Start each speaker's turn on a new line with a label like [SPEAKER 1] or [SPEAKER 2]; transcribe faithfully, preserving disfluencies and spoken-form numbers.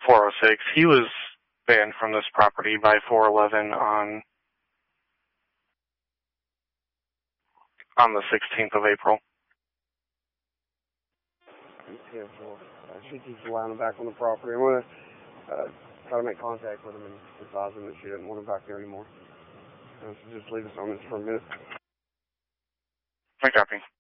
[SPEAKER 1] four oh six. He was banned from this property by four eleven on on the sixteenth of April.
[SPEAKER 2] Yeah, well, I think he's allowing him back on the property. I'm going to uh, try to make contact with him and advise him that she doesn't want him back there anymore. Uh, so just leave us on this for a minute.
[SPEAKER 1] I copy.